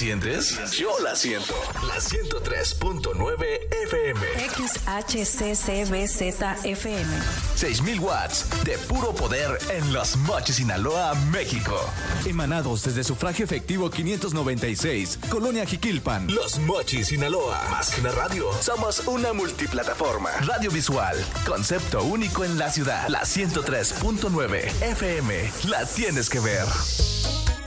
sientes? Yo la siento. La 103.9 FM. XHCCBZFM. 6,000 watts de puro poder en Los Mochis, Sinaloa, México. Emanados desde Sufragio Efectivo 596, Colonia Jiquilpan. Los Mochis, Sinaloa. Más que una radio, somos una multiplataforma. Radio visual, concepto único en la ciudad. La 103.9 FM. La tienes que ver.